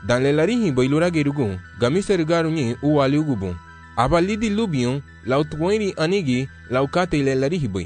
Dan le larihi bailura gerugun, gamiser garunyi uwali ugubun. Aba lidi lubion, lau tuenri anigi, lau kate le larihi bai.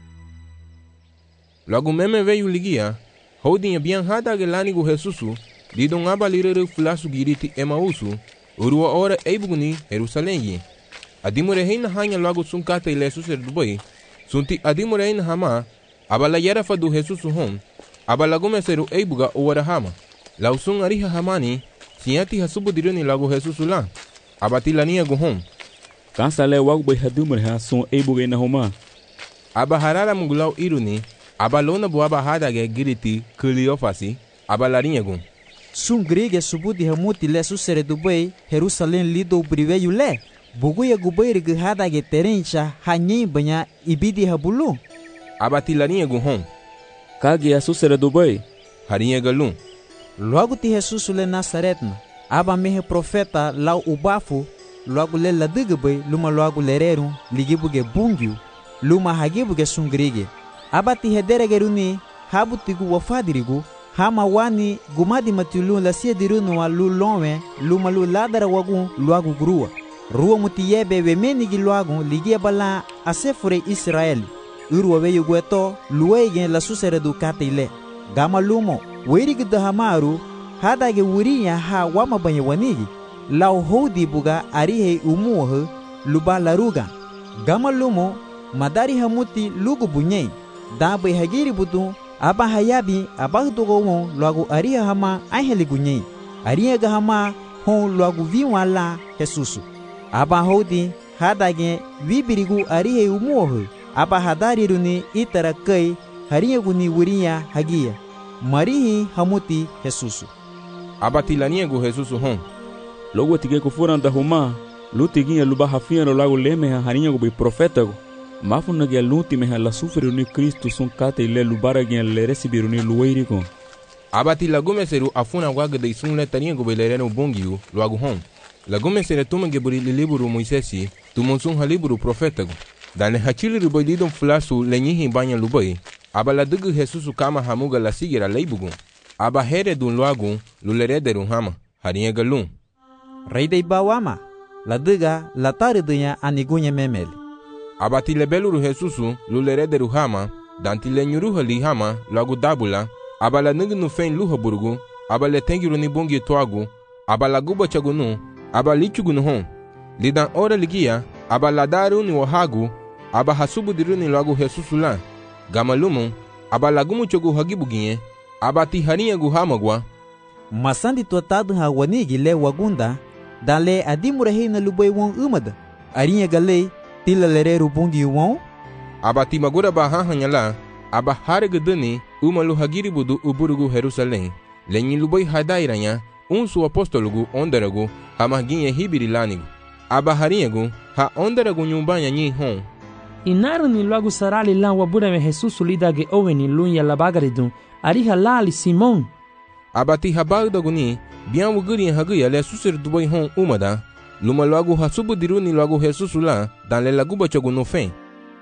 Logo meme veio ligia, holdinha bian hada gelanigu Jesusu, didon aba lirere fulasu giriti Emausu, urua ora eibuguni Jerusalém. Adimure heina hanya logo sun kate le suser dubai, sunti adimure heina hama, aba la yarafa do Jesusu hon, aba lago meseru eibuga uwara hama. Lau sun ariha hamani, siati hasubu diruni lago Jesusu la, aba tilania guhon. Kansa le wago bai hadimure ha sun eibuga ina homa. Aba harara mungulau iruni, aba lona buaba hadage giriti kuliofasi, aba larinha gun. Sun grige subudi hamuti le susere dubai, Jerusalém lido briveyu le. Buguya gubairi ge hadage terencha hanyi banya ibidi habulu. Aba tilarinha gun hon. Kage a susere dubai. Harinha galun. Logo ti Jesus le Nazaretna. Aba mehe profeta lau ubafu. Logo le ladigabai luma logo lererum ligibuge bungiu. Luma hagibuge sun grige. Aba ti hederegeruni habutigu wafadirigu. Hama wani gumadi matulu la sia dirunu wa lu lonwe luma lu ladara wagun luagu grua. Rua muti yebe we menigi luagun ligia bala asefure Israeli. Urwa we yugueto luegen la susere du katile. Gama lumo werigi dahamaru hadage wuriya ha wama banye wanigi. Lau hodi buga arihe umuhe luba laruga. Gama lumo madari hamuti lugu bunyei. Dabe hagiri budu aba hayabi aba dogo logo ariha hama aheli gunyei. Ariha gahama hon logo viwala Jesusu. Aba hodi hadage vibirigu arihe umuhe. Aba hadariruni itara kai hariya guni wuriya hagia. Marihi hamuti Jesusu. Aba tilania gu Jesusu hon. Logo tige kufuran da homa. Lutiginha luba hafia no lago leme harinha gu profeta gu. Mafuna ge luti meha la sufre ni Cristo sun kate le lubara ge le recibiru ni lueiri gon. Abati lagume seru afuna waga de sun le tania go belereno bongiu luagu hon. Lagume sere tume ge buri liburu Moisesi, tumonsun haliburu profeta go. Dane hachili rubaididon flasu lenyihi banya lubai. Aba la dugu Jesusu kama hamuga la sigira leibugun. Aba here dun luagu lulerederun hama harinha galun. Rei de bawama la duga la taridunya anigunya memeli. Abati lebeluru Jesusu lulerederu hama dantile nyuruha li hama lagu dabula. Aba la nignu fein luha burgu. Aba le tengiru ni bongi toagu. Aba la guba chagunu. Aba lichugunu hon. Lidan ora ligia. Aba la daru ni wahagu. Aba hasubu diruni lagu Jesusu la. Gamalumu. Aba lagumu chogu hagibuginye. Aba ti harinha gu hamagwa. Masandi tuatadu ha wanigi le wagunda. Dale adimura heina lubai won umada. Arinha galei tila lereru bungi won. Aba ti magura ba hahanyala. Aba haregedani umalu hagiri budu uburugu Jerusalém. Lenyi lubai hadairanya. Unsu apostolugu onderagu hamaginye hibiri lanigu. Aba harinha gu ha onderagu nyumbanya nyi hon. Inaru ni logo sarali lan wabura me Jesus lidage oweni lunya labagaridun. Ariha lali Simon. Abati habagdaguni bian wuguri haguya le susir dubai hon umada. Luma logo hasubu diruni logo Jesus la dan le laguba chogu no fen.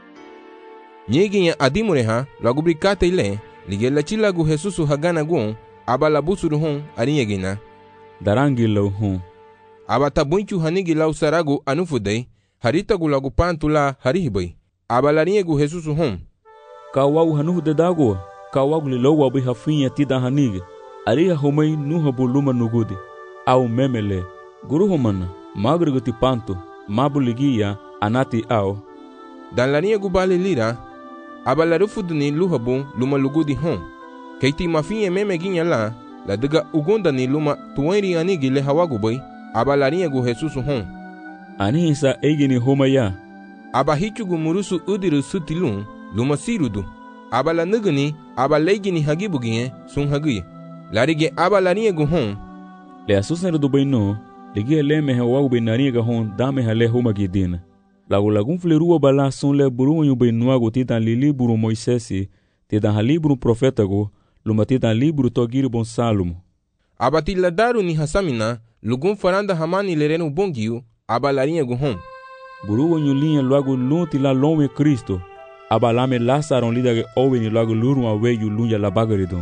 Nyeginya adimure ha logo brikate ile lige la chilagu Jesus hagana gun abala busuru hon arinyegina. Darangi lo hon. Abata bunchu hanigi lau saragu anufudei harita gu logo pantula harihibai. Abalarinyegu Jesus hon. Kawau hanuhu de dago. Kawau li lowa bi hafinha tida hanige. Ariha homai nuha buluma nugudi. Au memele. Guru homana. Magruguti panto. Mabuligia anati au. Dan larinyegu bali lira. Abalarufuduni luhabu luma lugudi hon. Keiti mafinha memeginha la. La diga ugonda ni luma tuenri anigi le hawagubai. Abalarinyegu Jesus hon. Anisa egini homaya. Aba hichugu murusu udiru sutilun luma sirudu. Aba la nuguni aba leigini hagibuginye sun haguye. Larige aba larinyegu hon. Le asusneru du baino. Ligie leme he wagu bainariga hon dame ha le homa gidina. Lagun flerua bala sun le burunyu bainuago titan li liburu Moisesi. Titan ha liburu profetago. Luma titan liburu togiri bon Salomo. Aba tiladaru ni hasamina. Lugun faranda hamani lerenu bongiu. Aba larinyegu hon. Burugo nyulinha logo lunti la lonwe Cristo. Abalame lasaron lidage oweni logo luruma weyu lunya la bagaridon.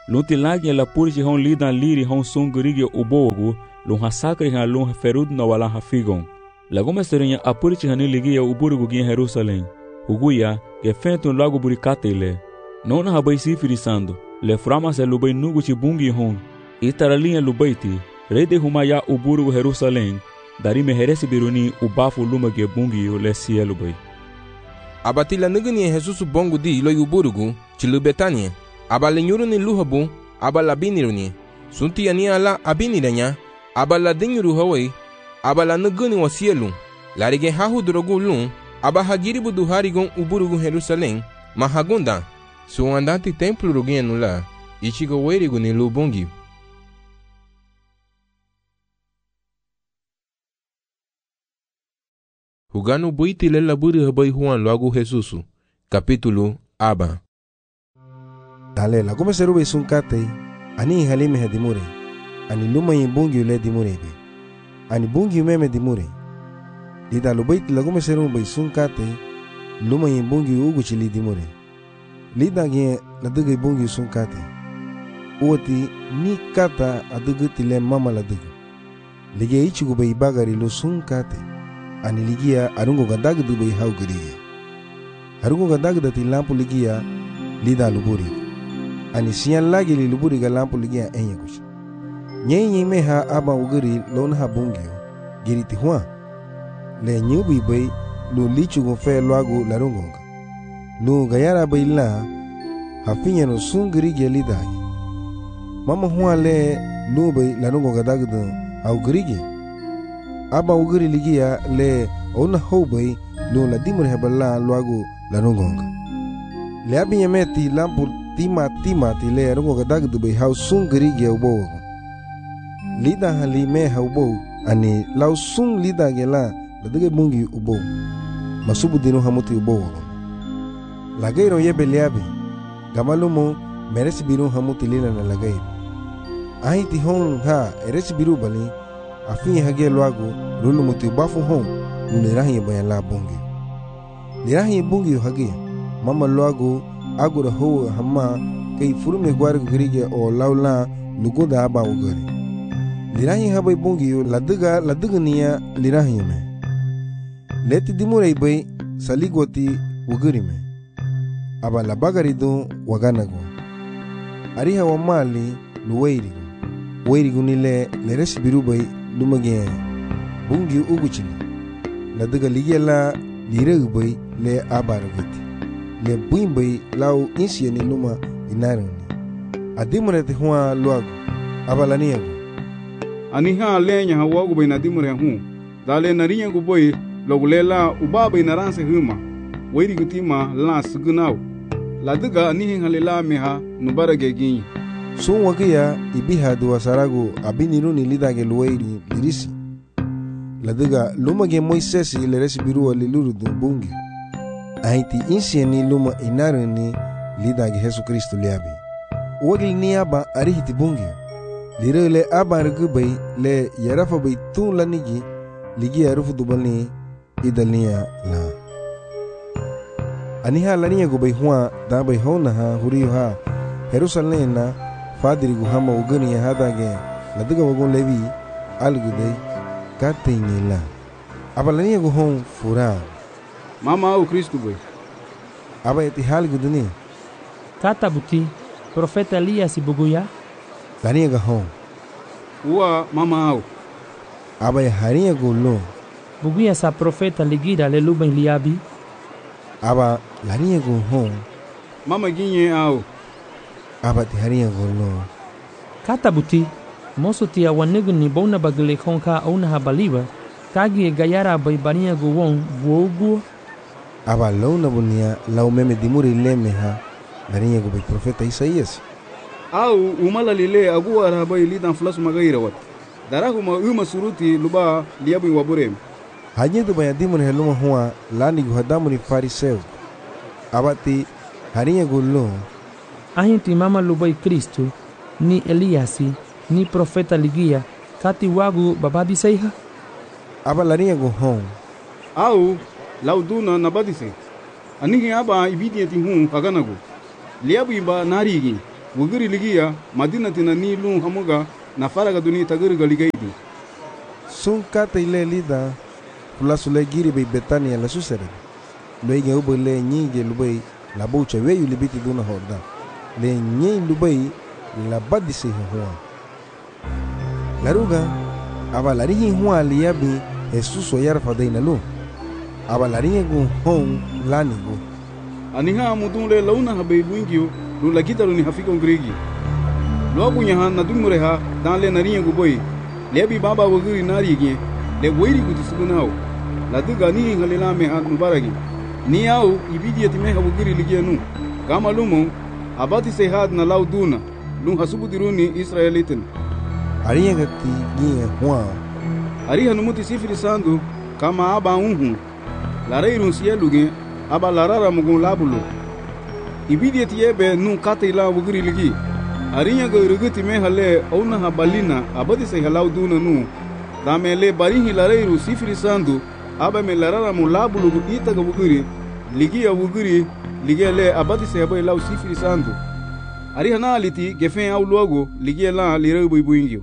Lunti lagi la purji hon lidan liri hon sungrigi ubogu, lun hasakri han lun ferud na wala hafigon. Laguma serinya apurji hani ligi ya uburugu gin Jerusalém. Uguya ke fentun lagu burikatele. Nona habai sifirisando, le frama se lubai nugu chibungi hon. Itaralinha lubaiti, rei de humaya uburugu Jerusalém. Dari meheresi biruni ubafu luma ge bungi yo le sielu bai. Abatila nigani Jesus bongo di lo uburugu chilu Betania. Abala nyuru ni luhabu, abala biniruni. Sunti yani ala abiniranya, abala dinyuru hawai, abala nigani wa sielu. Larige hahu drogu lun, abahagiri buduharigon uburugu Jerusalém, mahagunda. Suandati templo rugienu la, ichigo werigu ni lubongi. Hugano buiti lela buri habai Juan loagu Jesusu. Capítulo Aba. Dale la come serube sun kate ani halime hadimure. Ani luma yimbungi le dimure be. Ani bungi meme dimure. Dida lo buiti la come serube sun kate luma yimbungi ugu chili dimure. Lida ge la duge bungi sun kate. Uoti ni kata adugu tile mama la dugu. Lige ichigu be bagari lo sun kate. Ani ligia arungo gadag du bai hau giriya. Arungo gadag da ti lampu ligia lida luburi. Ani siyan lagi li luburi ga lampu ligia enya kuch. Nyenye meha aba ugiri lon ha bungio giri ti huan. Le nyubi bai lu lichu gon fe luagu larungonga. Lu gayara bai la hafinya no sun girigia lida. Mama huan le lu bai larungo gadag du hau girigia. Aba ugiri ligia le ona hobai lo la dimure hebala luagu la nongonga. Le abinya meti lampu tima ti le rongo gadag du bai hau sung girigia ubo. Lida hali me haubo ani lau sung lida gela la dige bungi ubo. Masubu dinu hamuti ubo. Lagairo yebe leabi. Gamalumo meresi biru hamuti lila na lagairo. Ahi ti hon ha eresi biru bali. Afin hage luagu lulu muti bafu hon unirahi bayan la bungi. Lirahi bungi hage mama luagu agura ho hamma kay furume gwar grige o laula lugoda aba ugari. Lirahi habai bungi laduga niya lirahi me. Leti dimure bay saligoti ugari me. Aba labagari do waganago. Ariha wa mali luwairigu. Wairigu nile leresi birubay lumage bungi uguchili la daga ligela liragbai le abaragati le buimbai lau insiani luma inarani adimure te huwa luagu abalaniagu aniha lenya hawagu bai nadimure hu dale narinya gu boy logulela ubabai naranse huma wairi gutima la sugunau la daga anihin halela meha nubarage ginyi sun wakiya ibiha duwa saragu abiniru ni lidage luwairi lirisi. Ladiga lumage Moisesi leresi biruwa liluru du bungi. Ahiti insiani luma inaru ni lidage Jesu Kristo liabi. Uwagil ni aba arihiti bungi. Lire le aba rugubai le yarafa bai tun lanigi ligi arufu dubani idalnia la. Aniha lania gubai huwa dabai hona ha huriyo ha Jerusalem na Fadiri guhama ugani ya hadage ladiga wagon levi algudai katenyela abalania guhon fura mama au Kristo boy aba eti halgudani Kata buti profeta Elias buguya lania gahon uwa mama au aba ya haria golo buguya sa profeta ligira le luben liabi aba lania guhon mama ginye au aba ti haria golo Kata buti moso tia wanigu ni bona bagale konka ona habaliba kagi gayara bai bania guwon buogu aba launa bunia lau meme dimuri lemeha lania gu bai profeta Isaías au umala lile agu arabai lidan flasu magaira wat darahuma uma suruti luba liabu waburem hajedu bai dimuri heluma huwa lani gu hadamu ni fariseu aba ti haria golo Ahinti mama lubai Kristo ni Eliasi ni profeta ligia kati wagu babadi saiha aba lania guhon au lauduna nabadise anihi aba ibidi eti hu kaganago liabu iba narigi wugiri ligiya madina tina ni lun hamuga na faraga duni tagirga ligaidu. Sun kata ile lida fulasu le giri bei Betania la susere. Luege ubo le nyinge lubai la boucha weyu libiti duna horda. Le nyei lubai la badise huwa. Laruga aba larihi huwa liabi Jesus oyar fadaina lu. Aba larihi gu hong lani gu. Aniha mudunle launa habe buingio lu lagita lu ni hafiko ngrigi. Logu nyaha na dumureha dan le nariye gu boy. Lebi baba wugiri narigi le weiri gu tisugunao. La duga ni ngalela me an mubaragi. Ni au ibidi yatime wugiri ligienu. Kama lumo abati sehad na lauduna lu hasubu diruni Israelitin. Ariya gati gie huwa. Ariha numuti sifiri sandu kama aba unhu. Lareirun sieluge aba larara mugun labulo. Ibidi yebe nu kata ila wugiri ligi. Ariya ga irugiti me hale auna habalina abati se lauduna nu. Dame le barihi lareiru sifiri sandu aba me larara mu labulo ita ga wugiri. Ligi ya wugiri ligi le abati se abai lau sifiri sandu. Ariha na aliti gefen au logo ligi la lireu buingio.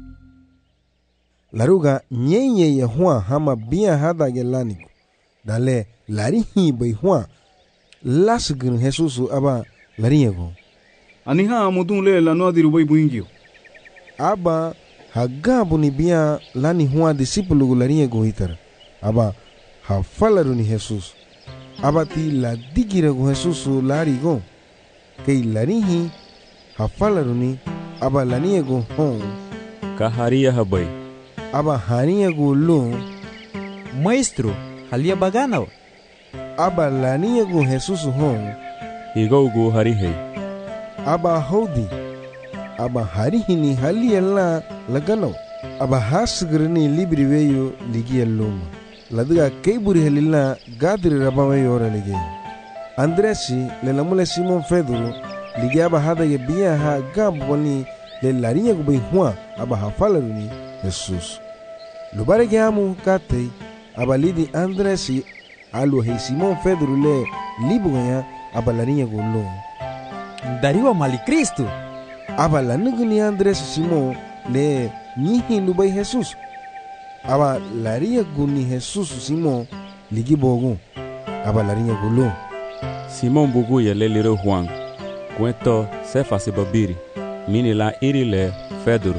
Laruga nyenye ya huwa hama bia hada gelaniku. Dale larihi bai huwa lasgin Jesusu aba lariego. Aniha mudun le la noadiru bai buingio. Aba hagabu ni bia lani huwa disipulu lariego hitar. Aba hafalaru ni Jesus. Aba ti la digirego Jesusu larigo. Kei larihi hafalaru ni aba laniego hong. Kaharia habai. Aba haniego lu. Maestro, halia baganaw. Aba laniego Jesusu hong. Igaugu harihei. Aba hodi. Aba harihini halia la laganaw. Aba hasgrini libri weyo ligia luma. Laduga keiburi halila gadri rabaweyo ora ligia. Andresi le lamule Simon Pedro ligia aba hada ye bia ha gabwani le larinya gubai huwa aba hafalaruni Jesus. Lubare giamu kate aba lidi Andresi alu hei Simon Pedro le libuganya aba larinya gulu. Dariwa mali Kristo. Aba lanuguni Andresi Simon le nyihi lubai Jesus. Aba larinya guni Jesus Simon ligi bogu aba larinya gulu. Simon bugu ya le lire huang. Kwento sefa se babiri. Mini la iri le Pedro.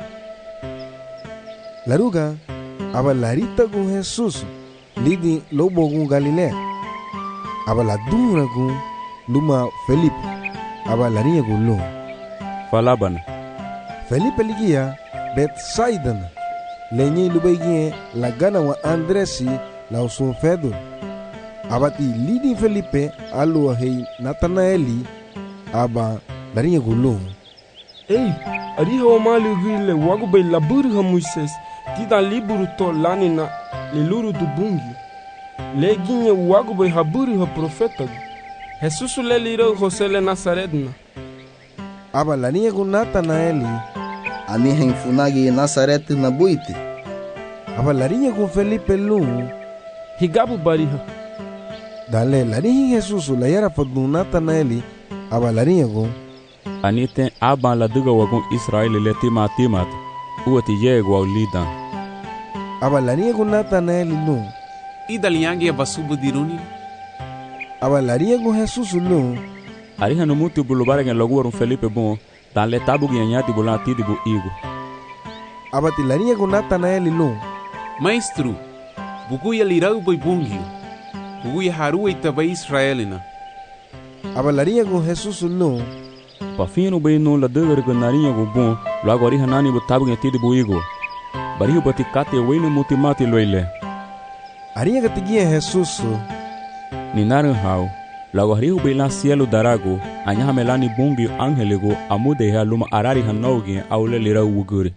Laruga aba larita gu Jesus lidi lobo gu Galilea. Aba la dura gu luma Felipe. Aba larinya gu lu. Falabana. Felipe ligia Bethsaida. Lenye lubegie la gana wa Andresi la usun Pedro. Abati lidi Felipe alu hei Nathanaeli aba larinya gu lu. Ei, ariha wa mali gile wagu bai laburu ha Moises tida liburu to lani na liluru du bungi. Le ginye wagu bai haburu ha profeta. Jesusu le lireu Jose le Nazaretna. Aba larinya gu Nathanaeli. Aniha infunagi Nazaret na buiti. Aba larinya gu Felipe lu. Higabu bariha. Dale larihi Jesusu la yara fadu Nathanaeli aba larinya gu. Anite aba la duga wagun Israeli le timat. Uati yego au lidan. Aba larinya gu Nathanaeli lu. Idaliangi ya basubu diruni. Aba larinya gu Jesusu lu. Ariha no mutu bulubare gen logu warun Felipe bon. Dan le tabu gi nyati bulan tidi bu igu. Aba ti larinya gu Nathanaeli lu. Maestro, bugu ya lirau bai bungio. Bugu ya haru itabai Israelina. Aba larinya gu Jesusu lu. Pafino bai no la duga ga narinya gu bon. Logo ariha nani bu tabu gen tidi bu igu. Barihu bati kate wene mutimati loile. Ariha gatigia Jesusu. Ni naran hau. Lago harihu bila cielo darago, anyaha melani bungi angelego amude ha luma arari hanogi aule lira uguri.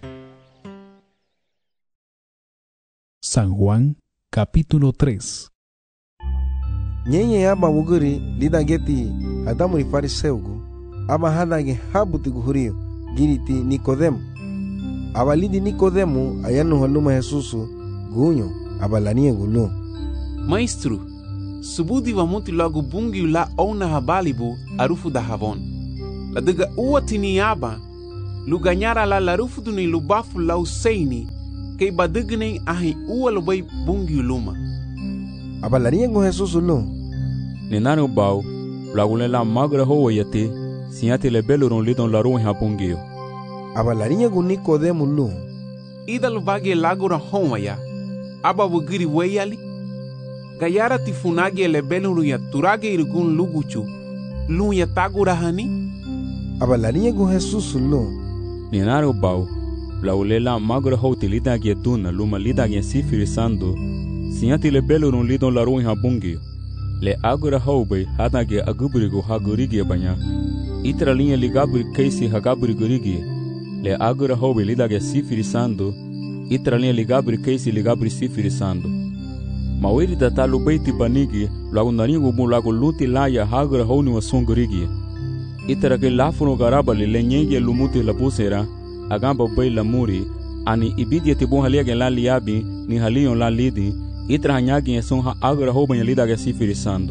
San Juan, capítulo 3. Nyenye aba uguri lida geti hadamuri fariseugu, aba hadage habuti guhurio, giriti Nikodemu. Aba lidi Nikodemu ayanu haluma Jesusu, gunyo, aba lanie gulu. Maestro, subudi wa muti logo bungi la ona habalibu arufu da havon. La diga ua tini aba, lu ganyara la larufu ni lu bafu lau seini, kei badigni ahi ua lu bay bungi luma. Aba larinha com Jesus lu. Ninano bau, lagule la magra ho yate, siate le beluron lidon laru ha bungio. Aba larinha com Nicodemo lu. Ida lu bagi lagura homa ya, aba wugiri weyali. Gayara tifunagi le beluru ya turage irgun luguchu, lu ya tagura hani. Aba larinha com Jesus lu. Ninano bau, lagule la magra ho tilida gia duna luma lida gia sifirisando, siate le beluron lidon laru ha bungio. Le agora hoube hatage aguburigo hagurigi banya itra linha ligaburi keisi hagaburi gurigi le agora hoube lidage sifirisando itra linha ligaburi keisi ligaburi sifirisando mawiri datalu beiti banigi lagu naringo mu lagu luti laya hagora honi wasongurigi itra ke lafuno garaba le nyenge lumuti labusera agamba bei lamuri ani ibidia tibon halia la liabi ni halion la lidi itra hanyagi son ha agora ho banya lida ga sifirisando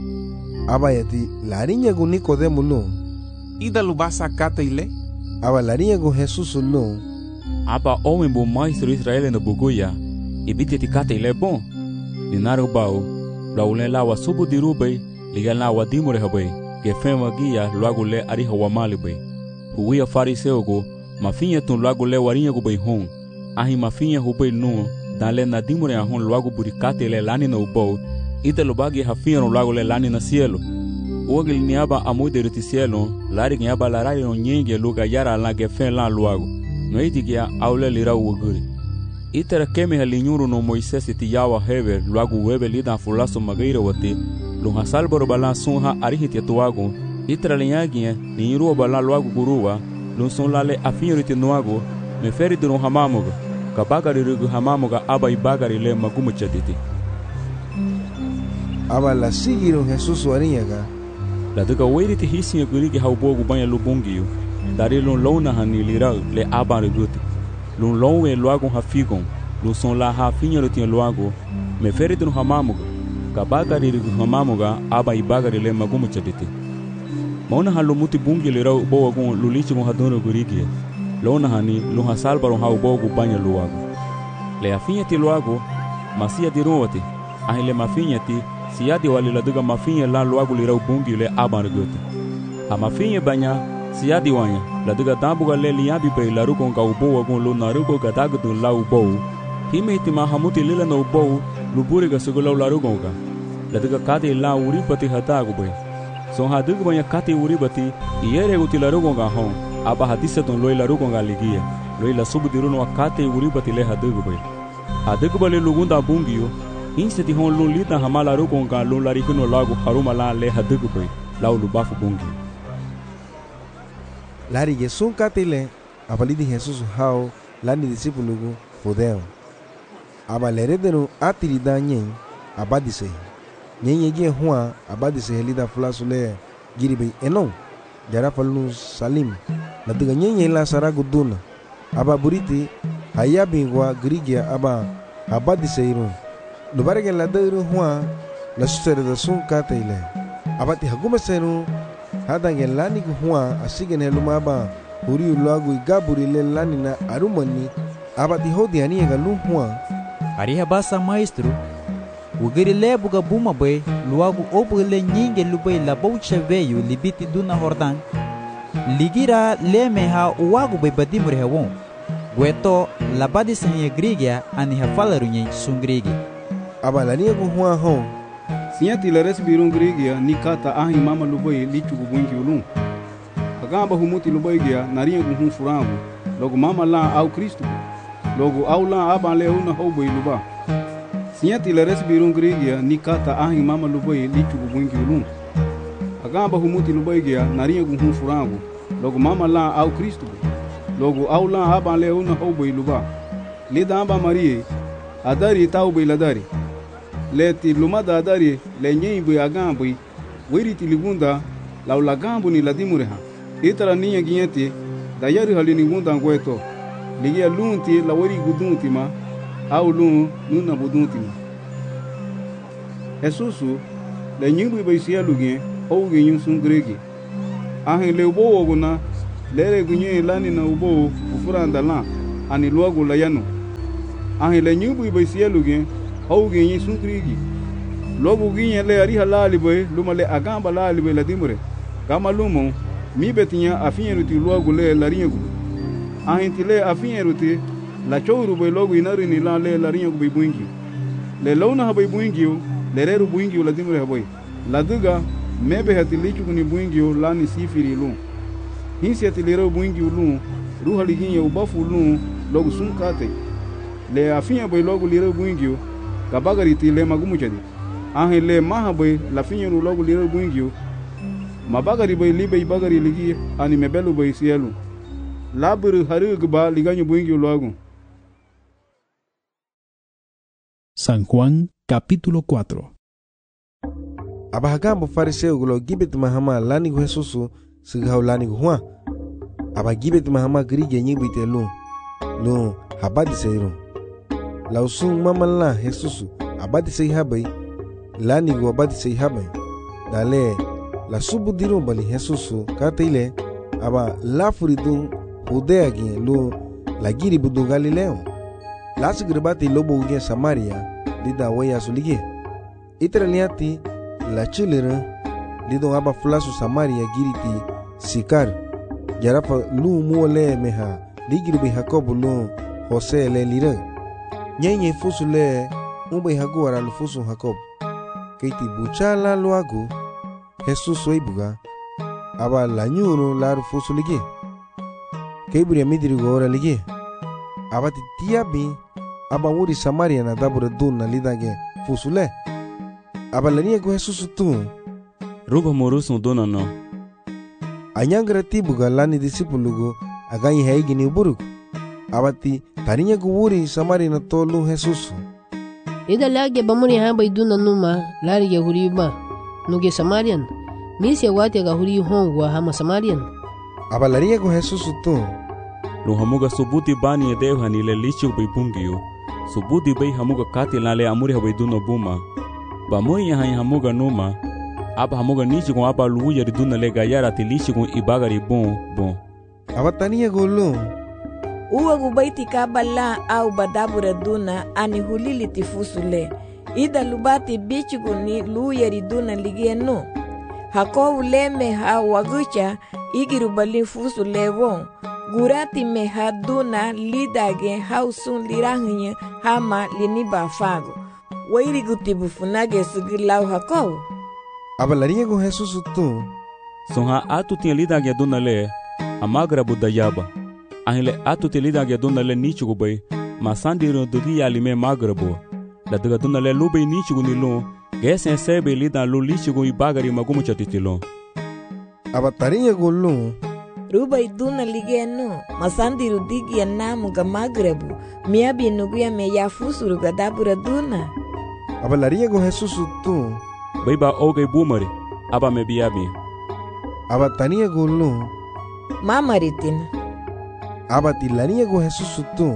aba yati larinha com Nicodemo lu. Ida lu basa kata ile Aba larinha com Jesus lu. Aba homem bom maestro Israel no buguya ibiti tikata ile bom ninaro bau laule la wa subu dirube liga la wa dimore habe ke fema gia luago le ari hawa malibe huia fariseo go mafinha tun luago le warinha go bei hon ahi mafinha ho bei no dale na dimore ahon luago burikate le lani no bo ite lo bagi hafia no luago le lani na cielo ogel niaba amude ruti cielo lari niaba la rai no nyenge luga yara la ge fe la luago no idigia aule lira uguri itera keme halinyuru no Moisés ti yawa hever luago webe lida fulaso magaira wate lo hasalboro bala sonha arihiti tuago itera linyagia ni iru bala luago guruwa lo son lale afia ruti noago me feri do hamamoga kabagari rugu hamamoga aba ibagari le magumu chatiti aba la sigiro Jesus warinha la duka weri ti hisi gurigi haubogu banya lubungio dari lon lona hanilira le aba ruguti lon lonwe luago hafigon lo son la hafinha ruti luago me feri do hamamoga kabagari rugu hamamoga aba ibagari le magumu chatiti mauna halumuti bungi le rau bowagon lulichi mo hadono gurigi lona hani lo hasalbaro haubogu banya luago le afinha ti luago masia di rote ahile mafinha ti siadi wali la duga mafinha la luago lirau bungi le aban gote a mafinha banya siadi wanya la duga dambuga le liabi be la ruko ga ubo gon lo naruko ga dagdu la ubo himeti mahamuti lila no ubo luburi ga sugo la ruko ga la duga kate la uripati hatago be so haduga banya kate uripati iere guti la ruko ga hon aba hadisa ton lo la ruko ga ligia lo la subdiru no kate uripati le haduga be haduga bale lugunda bungio insteti hon lo lita hamala ruko ga lo la rikuno lago haruma la le haduga be la lubafu bungi lari Jesus katile abali di Jesus hao lani discípulo go fodeo aba leredeno atiri da nyen abadise nyen ye hua abadise helida flasu le giribe enon jara falu salim la duga nyen la sarago duna aba buriti hayabi wa grigia aba abadise iru lubarge la deru hua la susere da sun katile abati haguma seru hadange lani hua asigene lumaba huri ulagu igaburi le lani na arumani abati hodi ani ga lu hua ariha basa maestro ugiri lebuga buma be luagu obu le nyinge lubei la bouche veio libiti duna hordan ligira leme ha uagu be badimure hewon gueto labadi senye grigia ani ha falaru nyen sungrigi aba lani go hua ho siati la resbirun grigia ni kata ahi mama lubei lichu bungi ulum agamba humuti lubei gia naria gu furangu logo mama la au Kristo logo au la aba le una hobei luba siati la resbirun grigia ni kata ahi mama lubei lichu bungi ulum agamba humuti lubei gia naria gu furangu logo mama la au Kristo logo au la aba le una hobei luba lida aba marie adari tau bei ladari leti lumada adari le nyeibu agambu wiriti ligunda la ulagambu ni ladimureha itara niya ginyeti dayari halini gunda ngweto ligia lunti la wiri guduntima au lun nuna buduntima Jesusu le nyimbu be sia lugien ou genyum sun gregi Ahin le ubo oguna lere gunye lani na ubo ufuranda la ani luagu la yanu. Ahin le nyubu ibai sieluge hauge yin sunkrigi. Luagu ginye le ariha lalibai luma le agamba lalibai la dimure. Kama lumo mi betinya afinyeruti luagu le larinyagu. Ahin ti le afinyeruti la chouru bai luagu inari ni la le larinyagu bai buingi. Le launa habai buingiu le reru buingiu la dimure habai. La duga mebe hati lichu kuni buingiu la ni sifiri lu. Hinsi hati lireu buingiu lu ruha liginye ubafu lu logu sunkate. Le afinya bai logu lireu buingiu kabagari ti le magumu jadi. Ahe le maha bai la finya lu logu lireu buingiu mabagari bai libe bagari ligi ani mebelu bai sielu. Laburu haru gba liganyo buingiu logu. San Juan capítulo 4. Abahagambo fariseu gulo gibet mahama lanigu Jesusu sigau lanigu Juan. Aba gibet mahama grige nyibite lu habadi seiru. Lausung mamala Jesusu abadi sei habai lanigu abadi sei habai. Dale la subu diru bali Jesusu kataile aba lafuridu Judea gi lu lagiri budu Galileo. Lasu gribati lobo uge Samaria lida waya sulige. Itraliati la chilera lidon aba flasu Samaria giriti Sikar. Jarafa lu muole meha ligiri be Jacob lu Jose le lira. Nyenye fusu le umbe haguara lu fusu Jacob. Keiti buchala luagu Jesus soibuga aba la nyuru la fusu lige. Keiburi midiri gora lige. Aba tiabi aba wuri Samaria na dabura dun na lidage fusule. Aba lania go Jesus tu. Ruba morusun dona no. Anyangra tibuga lani disipulugo aganyi haigi ni buruk. Abati tarinya go wuri Samaria na tolu Jesus. Ida lage bamuni hamba iduna numa lari ya huriba. Nuge Samarian. Misi ya wati ga huri hongwa hama Samarian. Aba lania go Jesus tu. Lu hamuga subuti bani ya dewa ni le lichu bai bungiyo. Subuti bai hamuga kati lale amuri habai duno buma. Ba moi ya hamuga numa. Aba hamuga nichi kon aba luya riduna le gayara ti lichi kon ibagari bon. Aba tania gulu. Uwa gubaiti kabala au badabura duna ani hulili tifusule. Ida lubati bichi kuni luya riduna ligieno. Hakovu leme ha wagucha igirubali fusule won. Gurati me haduna lidage hausun lirangnya hama liniba fago. Wairi gutibu funage sugilau hakow. Abalaria go Jesus tu. Sonha atu tinha lidage duna le amagra budayaba. Ahile atu te lidage duna le nichugo bay masandiro dugi alime magrabo. La duga duna le lube nichugo nilo gesen sebe lida lo lichugo ibagari magumu chatitilo. Abataria go lu. Ruba iduna ligeno masandiru digi ya namu ga magrebu miabi nuguya me ya fusuru ga dabura duna. Abalaria go Jesus tu. Baiba oge bumari aba me biabi. Abatania go lu. Mamaritin. Abatilania go Jesus tu.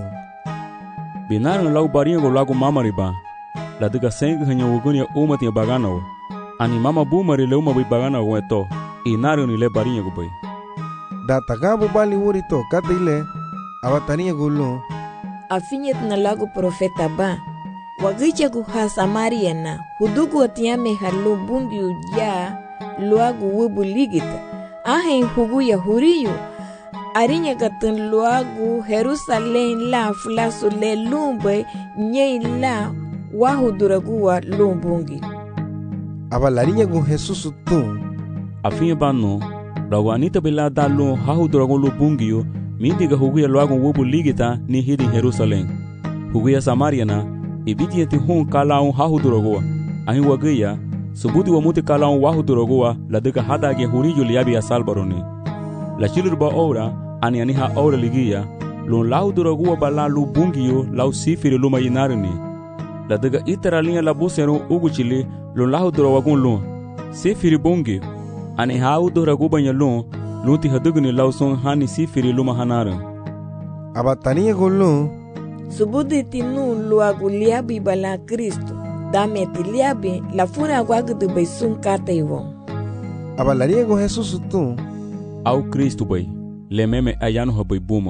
Binaran lau barinha go lago mamariba. La diga senga hanya wugunia uma tinha bagano. Ani mama bumari le uma bai bagano go eto. Inaru ni le barinha go bai. Da tagabu bali wurito kataile abatania gulu. Afinyet na lagu profeta ba. Wagicha kuha Samaria na hudugu atiame halu bungi uja luagu wubu ligita. Ahen hugu ya huriyo. Arinya katun luagu Jerusalem la fulasu le lumbe nye la wahuduraguwa lumbungi. Abalarinya gu Jesus tu. Afinha bano. Rawa anita bela dalo hahu dragon lo bungio mindiga huguya lo agon wobu ligita ni hidi Jerusalem. Huguya Samaria na ibiti eti hon kalaun hahu dragoa. Ahin wagaya subuti wa muti kalaun wahu dragoa la deka hada ge huriyo liabi ya salbaroni. La chilurba ora ani aniha ora ligia lon lahu dragoa bala lo bungio lau sifiri luma inarini. La deka iteralinha la busero ugu chili lon lahu dragon lon sifiri bungio. Ani hau do raguba nyalon luti hadugni lauson hani sifiri luma hanara. Abatania gulu. Subudi tinu luagu liabi bala Kristo. Dame ti liabi la funa guagu de besun kata iwo. Abalaria go Jesus tu. au Kristo bay le meme ayanu ha bay buma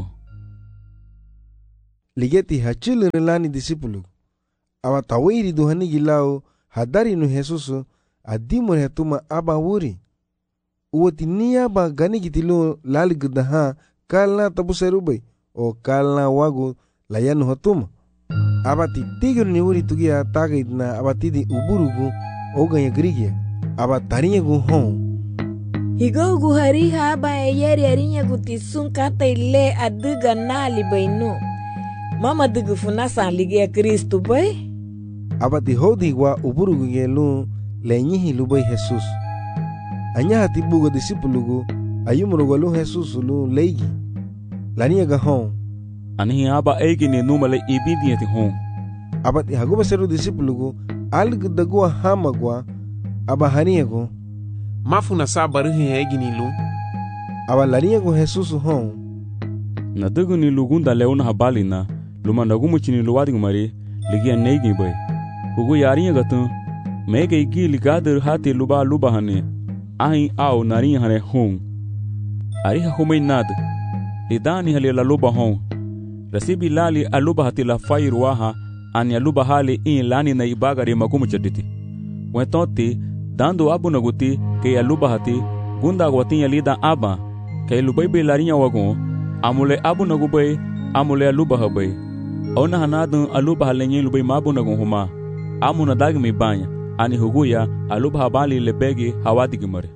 ligeti hachil lani disipulu awa tawiri duhani gilao hadari nu Jesusu adimur hetuma aba wuri uwati niya ba gani gitilu lali gudaha kalna tabu serubay o kalna wagu layanu hatuma abati tigir ni wuri tugia tagait na abatidi uburugu oganya grigia abatarinya gu hon higo gu hari haba yeri arinya gu tisun kata ile aduga nali bayno mama dugu funasa ligia Kristo bay abati hodi wa uburugu ngelu lenyihi lubay Jesus anya hati bugo disipulugu ayumuro lu Jesus lu leigi lania ga hon anihi aba egi ni numale ibidi hon abati haguba seru disipulugu algu dagua hamagwa aba haniego mafuna sabaruhi egi ni lu aba laniego Jesus hon na dugu ni lugunda leona habali na luma nagumu chini luwadi ngumari ligia neigi bay hugo yarinya gatun mege igi ligader hati luba hane ahi au narinya hane hon ariha humay nad lidani hali la luba hon rasibi lali aluba hati la fayir waha ani aluba hali in lani na ibagari magumu chaditi wentonti dando abu naguti ke aluba hati gunda gwatin yalida aba ke lubai be larinya wagon amule abu nagubay amule aluba habay ona hanadun aluba halenye lubai mabu nagun huma amuna dagmi banya ani huguya aluba habali lebegi hawadi gimare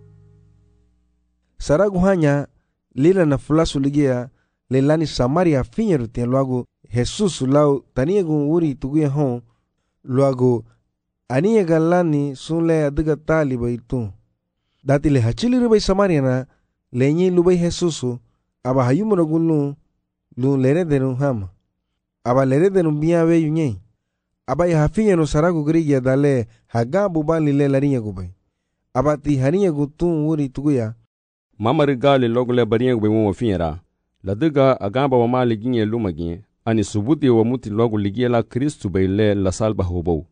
saragu hanya lila na fulasu ligia lelani Samaria finyeru tien luago Jesus lau taniegu uri tuguya hon luago aniega lani sunle adiga taliba itu dati le hachili rubai Samaria na lenyi lubai Jesus aba hayumura gulu lu leredenu hama aba leredenu biawe yunye aba ya hafinyeru saragu grigia dale hagabu bali le larinya gubai aba ti haniya gutun uri tuguya mamari gali logule bariya gubai mo finyera ladiga agamba wa mali ginye lumagi ani subuti wa muti logu ligia la Kristu bay le la salba hobo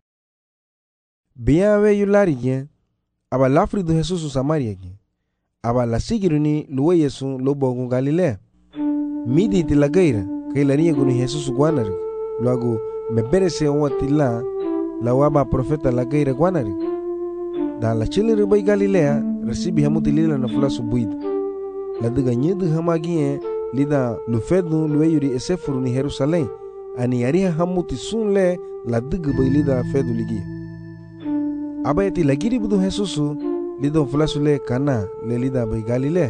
biawe yulari gen aba lafri du Jesus Samaria gen aba la sigiruni luwe Yesu lobo gun Galilea midi ti la gaira kay lariya gunu Jesus guanari luago meberese watila la waba profeta la gaira guanari da la chile bay Galilea resibi hamuti lila na fula subuid la diga nyidu hamagie lida lufedu lueyuri esefuru ni Jerusalem ani yariha hamuti sunle la diga bay lida fedu ligi abayati lagiri budu Jesusu lido fula sule kana le lida bay Galilea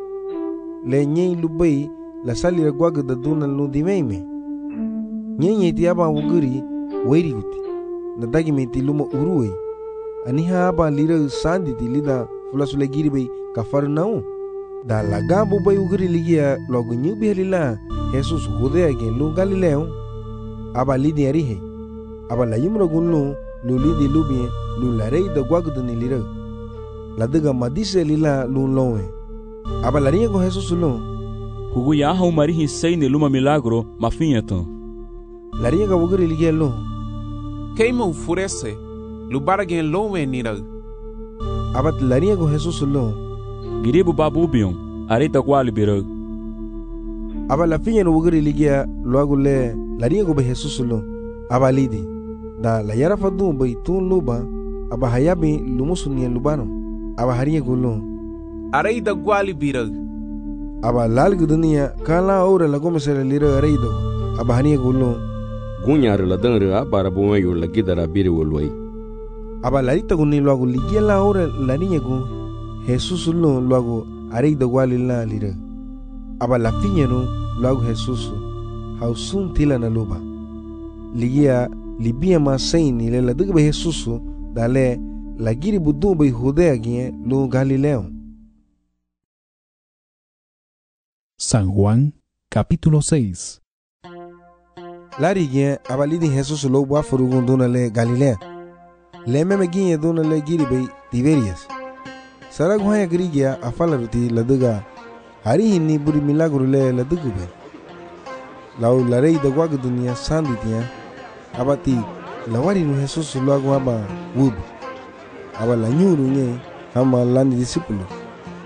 le nyei lubay la salira gwaga da duna ludimeime nyei ti aba wuguri weiri guti na dagi meti luma uruwe aniha aba lira sandi ti lida fula sule giri bay Kafarnaum da la gambo bay ugri ligia logo nyubi helila Jesus gode gen lu Galileo aba lidi arihe aba la yumro gunlu lu lidi lubie lu la rei da gwagdu ni lira la diga madise lila lu lowe aba la riego Jesus lu hugu ya hau marihi seine luma milagro mafinyeto la riega ugri ligia lu keima ufurese lu baragen lowe nira abat la riego Jesus lu giribu babu bion arita kwali biro aba la finya ugri ligia luago le la riego be Jesus lu aba lidi da la yara fadu bay tun luba aba hayabi lumusunia lubano aba hariye gulu arida gwali biro aba lal gudunia kala ora la gomesere lira arida aba hariye gulu gunyar la danra bara bomayo la gidara biri wolwai aba larita guni luago ligia la ora la niña gu Jesus lu luago arida gwali la lira aba la finya no luago Jesus hausun tila na luba ligia libia ma saini le la diga be Jesus dale la giri budu be Judea gien lu Galileo. San Juan capítulo 6. Lari gien abalidi Jesus lo bua furugun duna le Galilea le meme gien duna le giri be Tiberias sara guhaya grigia afalaruti la diga hari hinni buri milagro le la diga be lau la rei da gwaga dunia sanditia abati la wari nu Jesus lo agwa aba wub aba la nyuru nye hama lani disipulu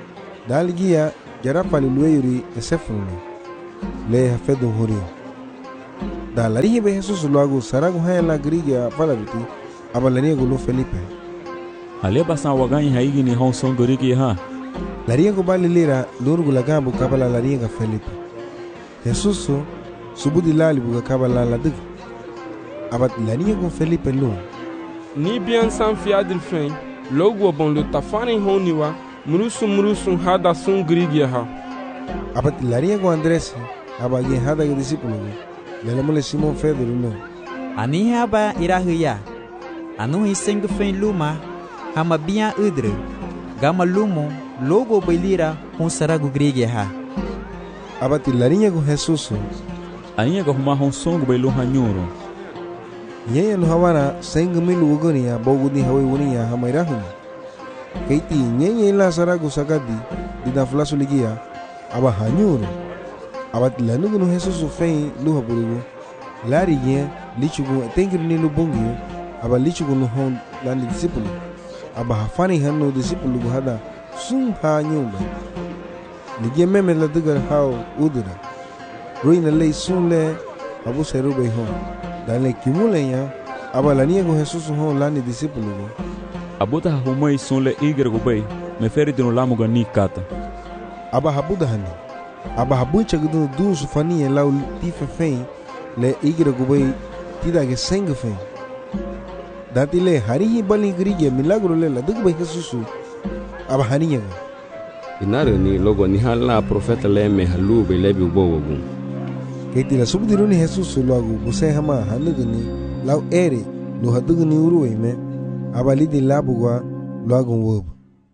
Daligia jara palilueyuri esefuni le hafedu hurio. Da larihi be Jesus luagu saragu haya la grigia palaruti abalania gulu Felipe. Ale basan waganyi haigi ni hon son gorigi ha. Laria go balilira lurgu lagabu kabala laria ga Felipe. Jesus subudi lali buga kabala la dig. Abat laria go Felipe lu. Ni bien san fiadil fen logo bon le tafani honiwa murusu hada sun grigia ha. Abat laria go Andres abagi hada ga discípulo. Lelemole Simon Pedro no. Ani haba irahuya. Anu hiseng fen luma hama biya udre. Gama lumo logo belira hon saragu grigia ha. Abat laria go Jesus. Ania go huma hon song belo hanyoro. Yeye no hawana senga milu ugonia bogudi hawe unia hamairahun. Keiti yeye la saragu sakadi dida flasu ligia aba hanyuru. Abat lanugu no Jesus fein luha burugu. Lari ye lichugu tengir ni lubongi aba lichugu no hon lani disciple. Aba hafani hanu disciple gu hada sum ha nyumba. Ligia meme la dugar hao udura. Ruina lei sunle abu serube hon. Dale kimulenya abalania go Jesus hon lani disciple go. Abuta humai sunle iger go bay me feri dino lamu ga ni kata. Aba habuda hani. Aba habucha gudu du sufani lau tife fein le iger go bay tida ge seng fein. Dati le hari bali grige milagro le la dugu bay Jesus. Aba haniya go. Inare ni logo ni hala profeta le me halu be lebi ubowogu. Keiti la subdiruni Jesus luagu buse hama hanugni lau ere lo hadugni uruime abalidi labugwa luagu wob.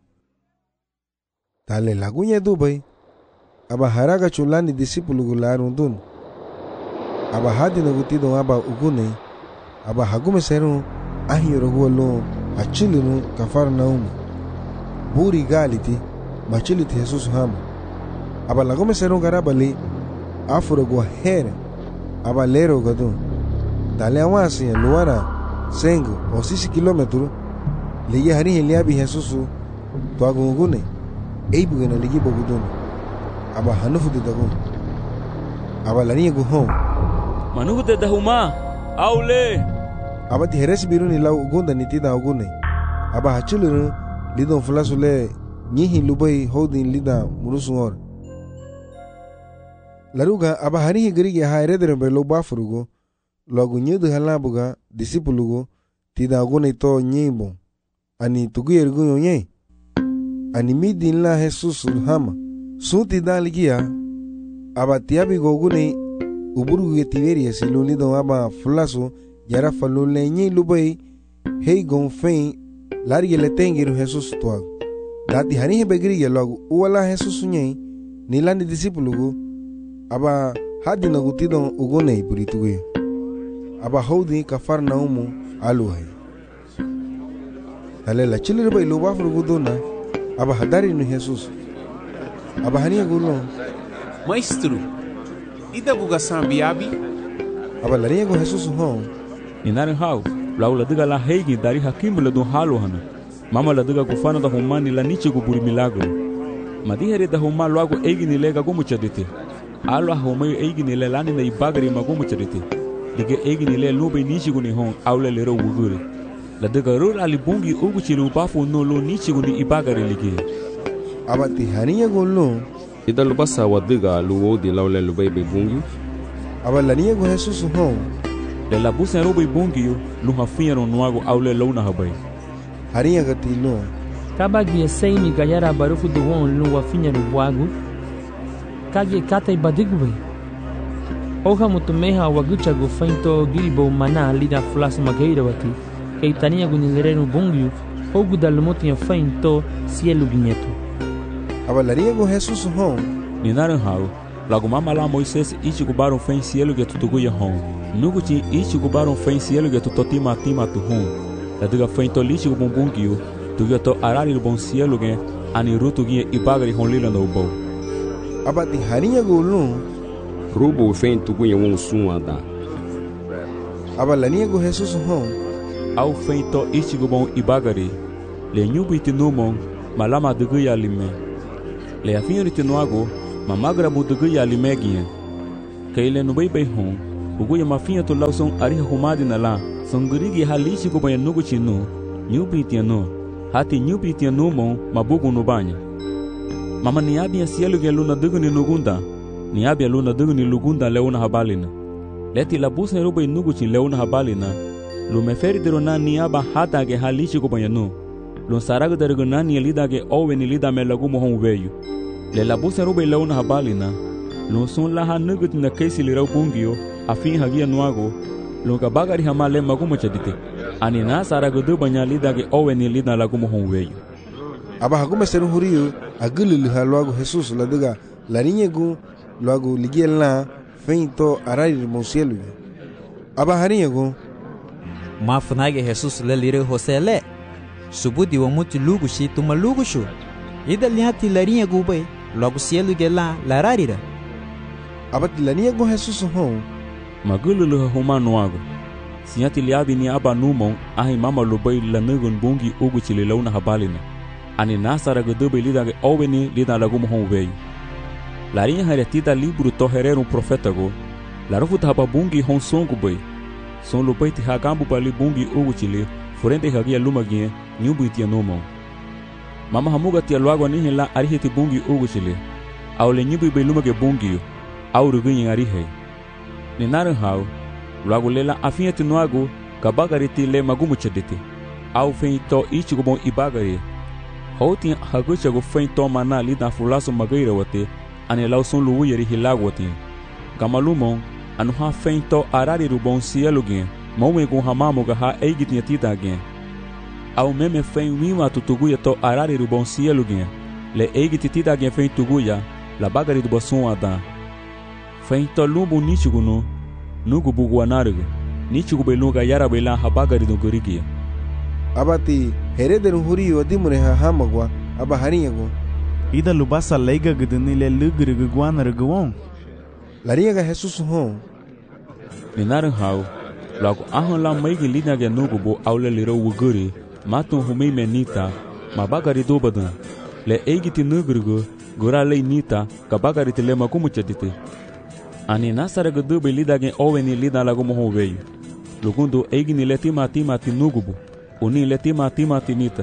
Tale lagunya dubai aba haraga chulani discipulu gularundun. Aba hadina gutido aba ugune aba hagume seru ahiyoro gualo achilunu Kafarnaum. Buri galiti machiliti Jesus hama. Aba lagume seru garabali afuro go here aba lero gado dale awasi luara sengo o 6 kilometro liye hari liabi Jesus to agungune eibugena ligi bogudon aba hanufu de dago aba lani go home manugu de dahuma aule aba ti heres biruni law gonda nitida ogune aba hachuluru lidon flasule nyihi lubai holding lida murusungor Laruga aba hari grige ha eredere belo bafurugo logu nyedu halabuga discipulugo tida ogune to nyimbo ani tuguyer nye ani midin la Jesus hama suti daligia aba tiabi gogune uburugu tiberia silulido aba flaso yara falule nye lubai hei gon fein large le tengiru Jesus toa dati hani begrige logu uwala Jesus nye nilandi discipulugo aba hadi na gutido ugone burituge aba hodi Kafarnaumu aluhai dale la chilire bay lo bafru gudona aba hadari no Jesus aba hania gulo Maestro ida buga sambiabi aba laria go Jesus hon inare hau laula diga la heigi dari hakimbule do halo hana mama la diga kufana da humani la niche go buri milagro madihere da huma logo eigi ni lega go muchadite alo homayo eigi ni le lani na ibagari magomu charite dige eigi ni le lobe nichi guni hon awle lero wugure la diga rur ali bungi ugu chilu bafu no lo nichi guni ibagari lige abati haniya gollo ida lubasa wadiga luwo di lawle lubay be bungi abalaniya go Jesus hon le la busa robe bungi yo lu hafiya no nuago awle lona habai hariya gatino kabagi seimi gayara barufu do won lu wafinya no bwagu kage kata ibadigwe oha mutumeha wagucha go fainto giribo mana lida flas mageira wati keitania gunilere bungyu ogu dalmotia fainto cielo ginyeto abalaria go Jesus hon ninaran hao lago mama la Moisés ichi gubaron fain cielo ge tutuguya hon nuguti ichi gubaron fain cielo ge tutotima tima tu hon la diga fainto lichi gubumbungyu tugato arari bon cielo ge ani rutu ge ibagari hon lila no bo abati hariya golun rubo fein tuguya won suada abalania go Jesus hon au feito ichi gubon ibagari le nyubiti numon malama duguya lime Le afinho te noago, mamagra butuguya limegia. Kaile no bay hon, buguya mafinha to lauson ariha humadi na la, songurigi halishi ko bayan nugu chinu, nyubritiano, hati nyubritiano mon mabugu no banha. Mama niabia sielu ge luna dugu ni nugunda, niabia luna dugu ni lugunda leuna habalina. Leti la busa roba nugu chin leuna habalina, lu meferi derona niaba hata ge halishi ko bayanu. Lun saraga dergona ni lida ge owe ni lida me lagu mohon veyu. Le la busa roba leuna habalina, lun sun laha nugut na kesi li rau bungio, afin hagia nuago, lun ka bagari hamale magumo chadite. Ani na saraga du banya lida ge owe ni lida lagu mohon veyu. Aba hagume seru huriyo agulu luago Jesus la diga la niñegu luago liguiel na feito arari monsielu. Aba hariñegu mafunage Jesus le lire hosele subudi wa muti lugu shi tuma lugu shu ida liati la niñegu be luago cielu gela la rarira. Aba la niñegu Jesus hon magulu lu humano ago siati liabi ni aba numon ahi mama lubai la nugun bungi ugu chile launa habalina. Ani nasara gudube lida ge oweni lida lagu mohon veio. Larinha haretita libro toherer profeta go. Larufuta haba bungi hon songu boi. Son lupai ti hagambu pali bungi ugu chile. Furente hagia lumagie nyubu itia nomon. Mama hamuga tia luago nihe la ariheti bungi ugu chile. Au le nyubu ibe lumage bungi au rugunyi arihe. Ni naran hao. Luago lela afieti nuago kabagariti le magumu chedete. Au feito ichigobon ibagari. Houtin hagucha go fein toma na lida fulaso magaira wate ane lauson luwu yeri hilag wate. Gamalumon anu ha fein to arari rubon cielo gen mawe go hamamo ga ha eigit tita gen. Au meme fein wima tutuguya to arari rubon cielo gen le eigit tita gen fein tuguya la bagari do boson ada. Fein to lumbu nichiguno nugu bugu anargo nichigu beluga yara bela ha bagari do gorigia. Abati herederu huriyo dimure ha hamagwa aba hariñago ida lubasa leiga guduni le lugrigu guanar guon lariñaga Jesus hon ninaran hao lago ahon la maigi lina ge nugu bo aule liro wuguri matun humei menita mabagari dobadan le eigiti nugrigu gura le nita kabagari tele makumu chadite ani nasara gudu lida ge oweni lida lago mohon veio lugundo eigini le timati nugu bo uni le tima tinita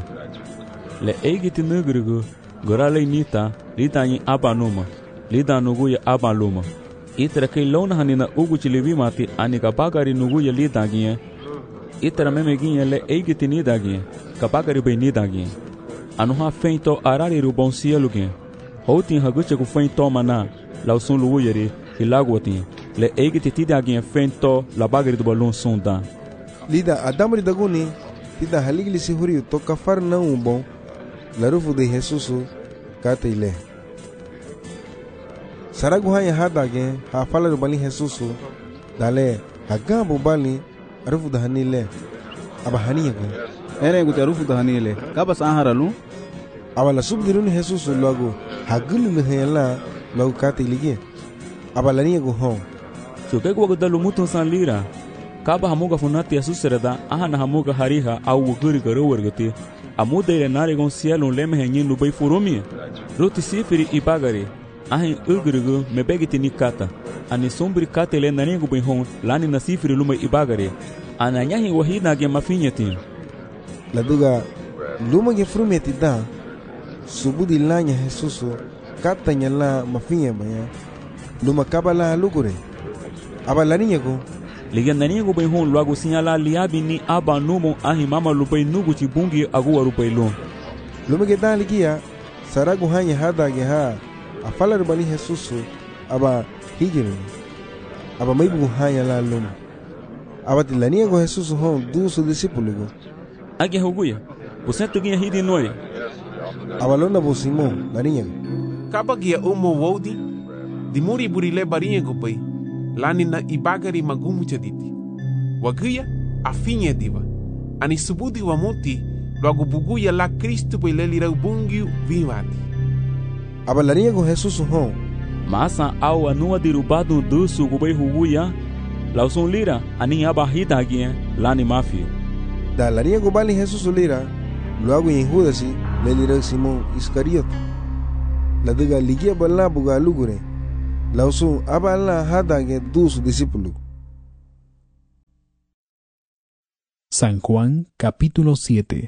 le eigiti nugrigu gora le nita lida yin abanuma lida nugu ya abaluma itra ke lona hanina ugu chilivi mati ani ka bagari nugu ya lida gien itra meme gien le eigiti nida gien ka bagari be nida gien anu ha feito arari rubon cielo gien houtin haguche ku feito mana lausun lugu yeri hilagwati le eigiti tida gien feito la bagari do balon sonda lida adamri daguni tida haligli si huriyo to kafar na bon larufu de Jesus kata ile saragu hanya hadage ha fala bali Jesus dale hagambo bali arufu da hanile aba haniyago ene guti arufu da hanile kabas aharalu abala subdiruni Jesus logo hagulu lehela logo kata ilige abala niyago hon choke go dalu mutun san lira kaba hamuga funati asusreda ahana hamuga hariha au wuguri garo wargati amuda ile narigon cielo leme henyin lubai furumi roti sifiri ibagari ahin ugrugu mebegiti nikata ani sombri kata ile naningu bihon lani na sifiri lumai ibagari ananyahi wahina ge mafinyeti laduga luma ge frumeti da subudi lanya Jesus kata nyala mafinya baya luma kabala lugure abalaninya go ligandani go bay hon luago signala liabi ni aba numo ahi mama lubay nugu ci bungi agu waru baylo lumege dan ligia saragu hanya hada ge ha afalar bali Jesus aba hijiru aba maybu hanya la lum aba tilani go Jesus hon du su discípulo go age hoguya você tuginha hidi noia aba lona bo Simon larinha kabagia umo wodi dimuri burile barinha go bay lani na ibagari magumu chaditi wagia afinye diva ani subudi wa muti logo buguya la Cristo pe le lira bungiu vivati abalaria com Jesus hon masa au anua dirubado dusu go bai huguya lauson lira ani abahita agia lani mafia da laria go bali Jesus lira logo em Judas le lira Simão Iscariote la diga ligia bala buga lugure la usun aba la hadange dos discípulos. San Juan capítulo 7.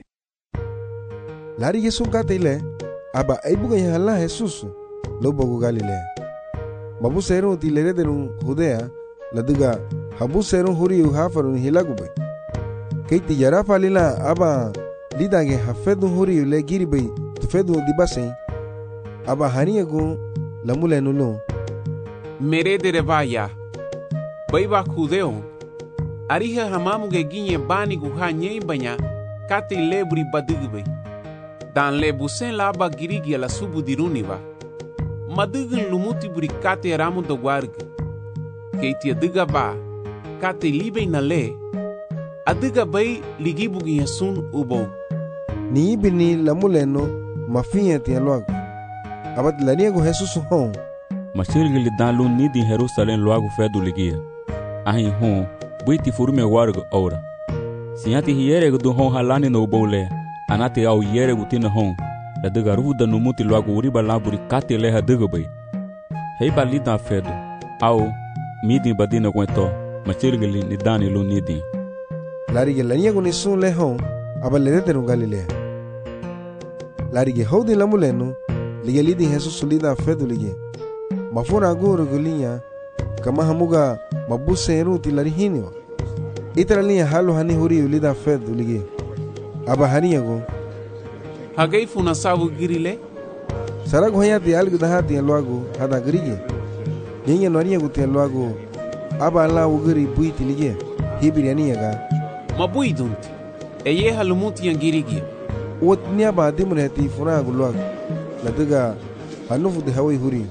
Lari Jesús katile aba aibuga yala Jesús lo bogo Galilea. Mabu seru tilere derun Judea la diga habu seru huriu hafarun hilagube. Keiti yara falila aba lidange hafedu huriu le giribe tufedu dibase aba haniyagu lamule nulo. Mere de revaya baiba Judeo ariha hamamu ge ginye bani gu ha nyei banya kati lebri badigbe dan le busen la ba girigi la subu diruniva madigin lumuti buri kati ramu do warg keiti adiga ba kati libe na le adiga bai ligibu gi yasun ubo ni bini lamuleno mafiya ti alwago abat laniego Jesus hon Machirgili dan lun ni di Jerusalem loago fedu ligia ahin hon buiti furume warg ora sinyati hiyereg du hon halani no bole anati au yereg utina hon la diga ruda no muti loago uriba laburi kati leha diga bai hei balida fedu au midi badina kwento machirgili ni dani lun ni di larige laniego ni sun le hon abalede Galilea larige hodi lamuleno liga lidi Jesus lida fedu ligia mafura guru gulinya kama hamuga mabuse ruti larihiniwa itralinya halu hani huri ulida fedu ligia aba haniyago hagai funa sabu girile sarago hayati algu dahati alwago hada girige nyenya noriyago te alwago aba la ugiri buiti ligia hibiri aniyaga mabuidunti eye halumuti yangirige wotnya ba dimreti fura gulwago ladiga hanufu de hawi huri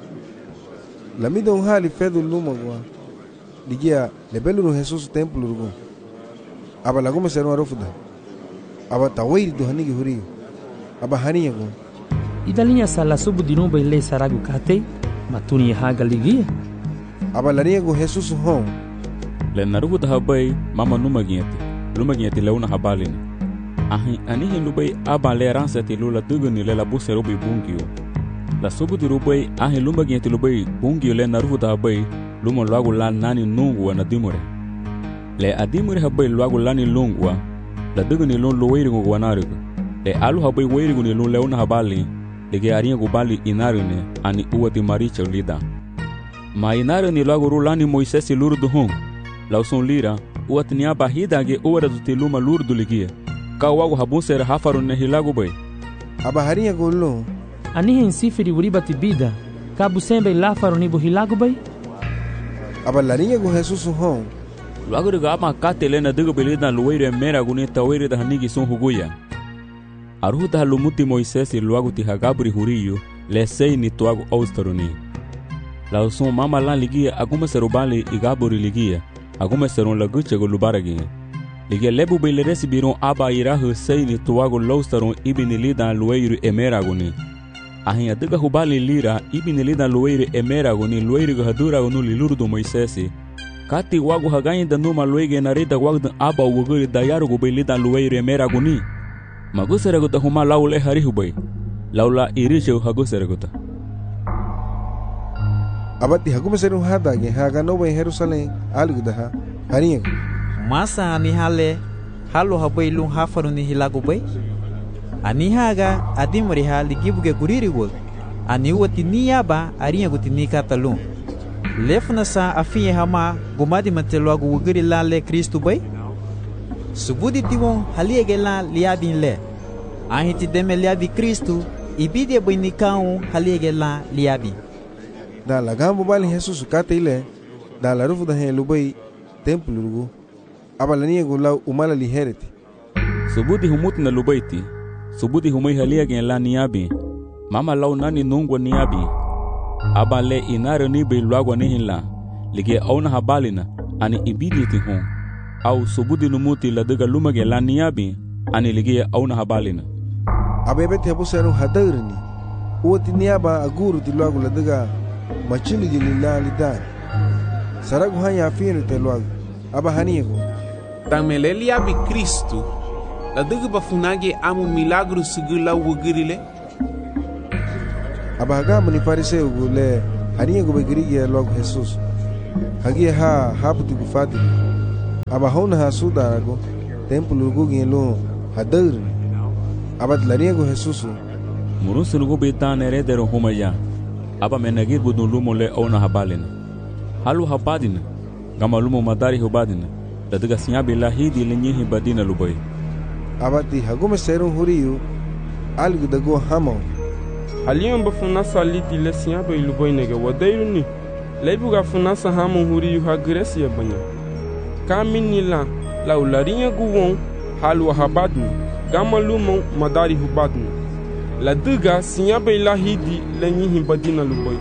lamido hali fedu lumagwa ligia lebelu Jesus templo rugo aba lagume seru arofuda aba tawiri do hanigi huri aba haniyago idalinya sala subu dinuba ile saragu kate matuni haga ligia aba laniyago Jesus hon le narugu tahabai mama lumagieti leuna habalini ahi anihi lubai aba le ransati lula duguni le la busero bi bungio la subu di rubai ahi lumagieti lubai bungio le narugu tahabai luma luagu la nani nungwa na dimure le adimure habai luagu lani lungwa la duguni lun luwairigu wanarigu le alu habai wairigu ni lun leuna habali lege ariyagu bali inarine ani uwati maricha lida ma inarine luagu rulani Moisesi lurdu hon la usun lira uwati niaba hidage uwara duti luma lurdu ligia ka wagu habusere hafarun ne hilagu bay aba hariyagu lo anihin sifiri uribati bida ka busembe lafaru ni buhilagu bay aba laniyagu Jesus hon luagu riga ama katele na digo belida luwaire mera guni tawiri da hanigi sun huguya aruta halumuti Moisesi luagu ti hagabri huriyo le sei ni tuagu austaruni la usun mama lan ligia aguma serubali igaburi ligia aguma serun laguchego lubaragi ligia lebu bele resibiron aba irahu sei ni tuagu laustarun ibini lidan luwairu emeraguni ahin adiga hubali lira ibini lidan luwairu emeraguni luwairu haduragunu lilurdu Moisesi kati wagu hagayinda numa luwege narida wagdan aba wuguri dayarugu bele lidan luwairu emeraguni maguseraguta huma laule harihubay laula irishe haguseraguta abati haguma seru hadage haga nobe Jerusalem algudaha haniyago masa ani hale halu habai lun hafaru ni hilagu bay ani haga adimri hali gibuge guriri wol ani wati niyaba ariyago tinika talun lefna sa afiye hama gumadi matelwagu wugiri la le Kristu bay subudi tiwon haliege la liabin le ahiti deme liabi Kristu ibide bay nikau haliege la liabi da la gambo bali Jesus kate ile da la rufu da he lubai templo rugo abalani go la umala li hereti subudi humut na lubaiti subudi humai haliege la niabi mama lau nani nungwa niabi abale inare ni be luagwa nihila lige auna habalina ani ibidi ti hon au subudi numuti la daga lumage la niabi ani lige auna habalina abebe te busero hadarini uti niaba aguru ti luagu la daga machili gilila lidan saragu hanya afinu te luagu aba haniego tamele abi Kristu la daga bafunage amu milagro sigila wugirile aba hagambo ni fariseu gu le hania gu begirigia logo Jesus hagia ha haputi gu fadi aba hona ha sudarago templo gu gelo hadar aba lania gu Jesus murusul gu betan heredero humaya aba menagir budun lumo le ona habalin halu habadin gama lumo madari hubadin tadaga sinya bila hidi lenyi badina lubai abati hagume serum huriyu algu dago hamo aliyon ba funasa liti le sinya be lubai nege wadayruni leibu ga funasa hamo huriyu ha gresia banya kamini la ularinya guwon halu habadni gama lumo madari hubadni la duga sinya be la hidi lenyi badina lubai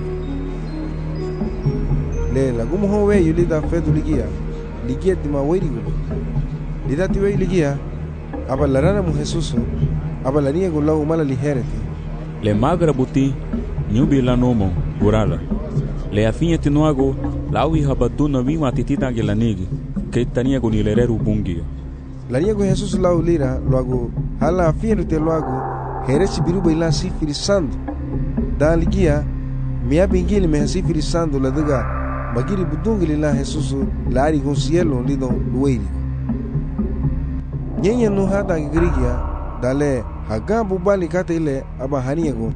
le lagumo howe yulida fedu ligia dima werigo lida tiwe ligia aba larana mu Jesus aba lania go lau mala liherete le magra buti nyubi la nomo gurala le afinha tinuago lawi habaduna wima titita gelanigi que tania go nilereru bungia lania go Jesus lau lira logo hala afinha te logo heresi biruba ila sifiri sando da ligia mia bingili me sifiri sando la daga magiri budungili la Jesus lari go cielo lido lueiri nyenye no hada girigia dale hagambu bali kata ile aba haniego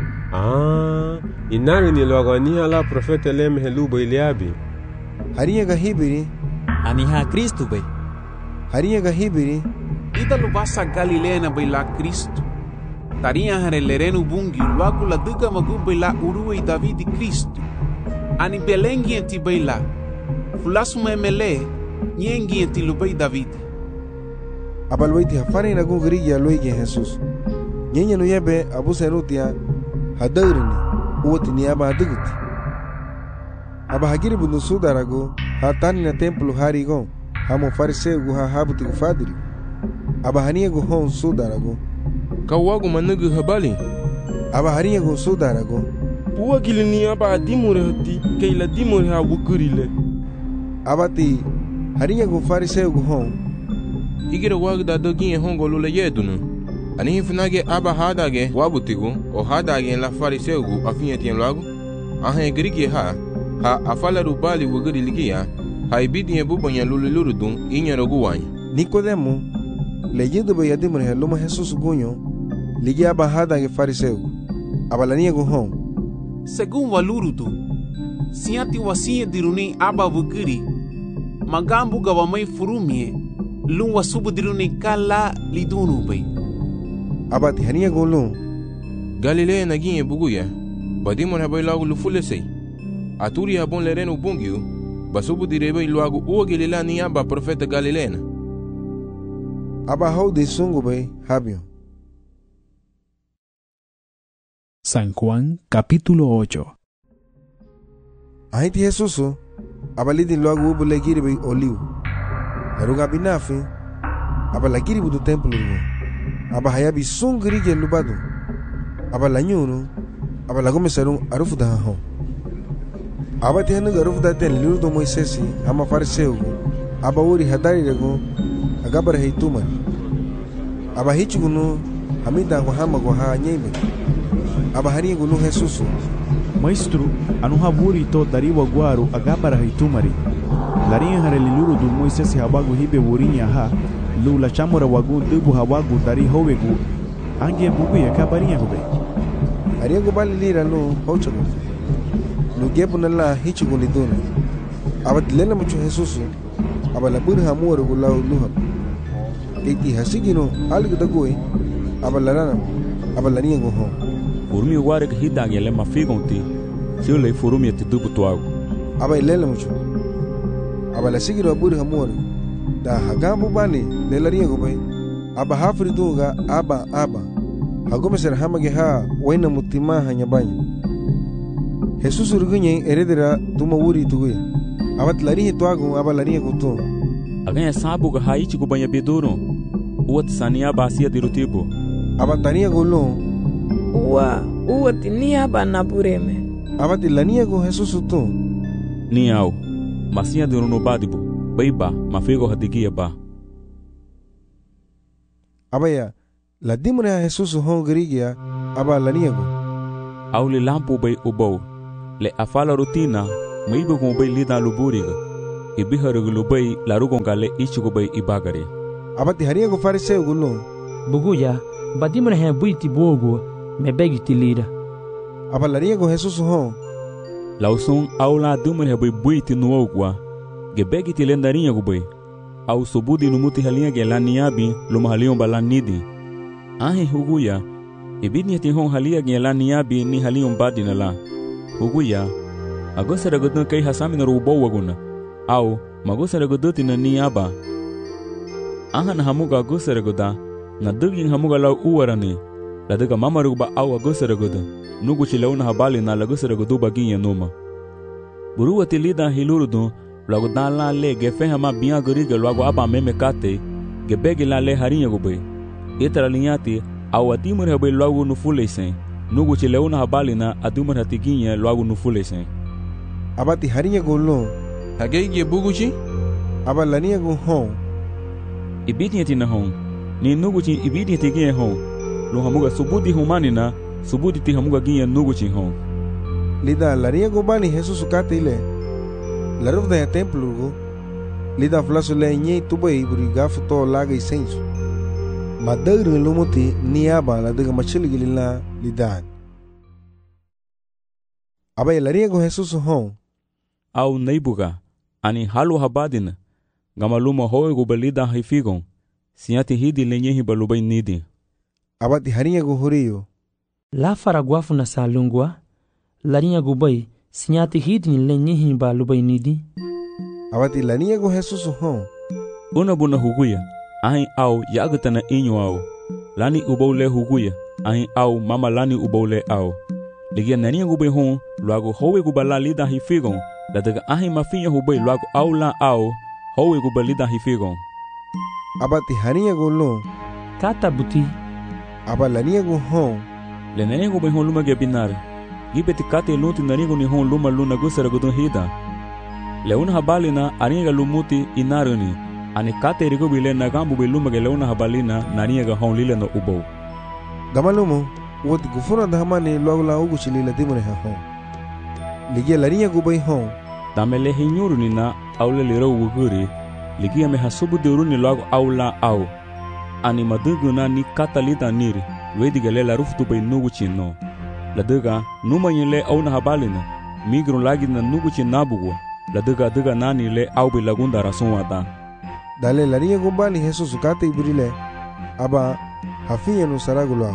inani ni logani ala profeta leme helubo iliabi haniega hibiri aniha Kristo be haniega hibiri ida lubasa Galilea na baila Kristo taria harelerenu bungi waku la duga magu baila uruwe Davidi Kristo ani belengi enti baila fulasu memele nyengi enti lubai Davidi abalwaiti hafani na gungrigia loige Jesus nyenye no yebe abu serutia hadarini uoti ni aba haduguti aba hagiri bundu sudarago hatani na templo harigo hamo fariseu gu habuti gu fadiri aba hania gu hon sudarago kawagu manugu habali aba hania gu sudarago puwa gilini aba dimure hati keila dimure ha wukurile abati hania gu fariseu gu hon igira wagda dogi hongo lule yedunu ani hifnage aba hadage wabutigu o hadage la fariseugu afinye tien lagu ahe grigi ha afala rubali wugiri ligia ha ibidi bubonya lulu dun inyero guwanya Nicodemo leyendo be yadimre luma Jesus gunyo ligia aba hadage fariseugu abalania gu hon según walurudu siati wasie diruni aba wugiri magambu gawamai furumie lunwa subu diruni kala lidunu bay abati hania golun Galilea naginye buguya badimon habay lagu lufulesei aturi habon lerenu bungiu basubu direbe lagu uwa Galilea ni aba profeta Galilena aba haude sungu bay habio. San Juan capítulo 8. Ahiti Jesuso abalidi lagu ubule giri bay oliu Laruga binafi aba lagiri budu templo rugo aba hayabi sungri ge lubadu aba lanyunu aba lagome sarun arufu da ho aba tehnu arufu da ten liru do Moisesi ama fariseu aba uri hadari rego agabar heituma aba hichugunu hamida go hama go ha nyebe aba hari gunu Jesusu Maestro anu haburi to dariwa guaru agabar heitumari larinha hareliluru du Moisesi habagu hibe wurinya ha lula chamora wagu dubu hawagu dari howegu ange bugu ya kabarinha hobe ariego bali lira no hochago no gebu na la hichugo liduna abadilena mucho Jesusu abalaburu hamuru gulau luha iti hasigino algu dagoi abalarana abalania go ho urmi ware ke hidang yele mafigonti sio furumi te dubu toago abailele mucho abala sigiro aburi hamuru da hagambu bani lelaria go bay aba hafri dunga aba hagome ser hamage ha waina mutima hanyabanya Jesus urgunye eredera tuma wuri tuguye abat lari toago aba lari go to aganya sabu ga haichi go banya bedono uat sania basia dirutibo abatania go lo uwa tinia bana bureme abati lania go Jesus to ni au masia dirono badibo baiba mafego hadigia ba abaya la dimre Jesus hongrigia aba lania go au le lampu bay ubau le afala rutina mai bugu bay lida luburiga ibiharugu lubay larugonga le ichugo bay ibagari abati haria go fariseu gulo buguya badimre he buiti bogo me begiti lira abalaria go Jesus ho lausun aula dumre he bay buiti nuogwa ge begiti lendarinha go bay au subudi numuti halinha ge laniabi lumahalion balanidi ahe huguya ibidni tihon halia ge laniabi ni halion badina la huguya agosara godna kai hasami na rubo waguna au magosara godotina ni aba ahan hamuga agosara goda na dugin hamuga la uwarani la daga mamaruba au agosara goda nugu chilauna habali na lagosara godu baginha numa buruwa tilida hilurudu lago dala le ge fehama biya goriga lago aba meme kate ge begi la le harinha gobe itara linhati au atimur habe lago no fulesen nugu chilauna habali na adumur hatiginha lago no fulesen abati harinha golo hagege buguchi abalania go ho ibidni na hon ni nugu chi ibidni ge hon lo hamuga subudi humanina subudi ti hamuga ginha nugu chi hon lida laria go bani Jesus kate ile la ruf da templo go lida flaso le nye tubai buriga foto laga isenso madagru lumuti niaba la daga machili gilila lidan abai laria go Jesus ho au neibuga ani halu habadina gamaluma hoe go balida hifigon siati hidi lenyehi balubai nidi abati harinha go horio la faraguafu na salungwa larinha go bai siati hidi lenyehi balubai nidi abati larinha go Jesus ho una buna huguya ahin au yagatana inyo au lani ubole huguya ahin au mama lani ubole au ligia nani go bai hon luago hoe go balalida hifigon la daga ahin mafinha hubai luago au la au hoe go balida hifigon abati harinha go lo kata buti abalania go ho le nani go bai hon luma ge binar gipeti kate luti nani go ni hon luma luna go sara go don hida le una habalina aringa lumuti inaruni ani kate rigo bile nagambu biluma ge le una habalina nani ga hon lile no ubo gamalumo wodi gufuna da hamani lawla ugu chilila dimure ha ho ligia larinha go bai ho damele hinyuruni na aule liro wuguri ligia me hasubu duruni lago aula au ani maduguna ni katalita niri wedigale la ruftu bai nugu chino la daga numa yele au na habalina migro lagi na nugu chinabugo la daga nani le au bai lagunda rasunwata dale larinha go bani Jesus kate ibrile aba hafinha no saragulwa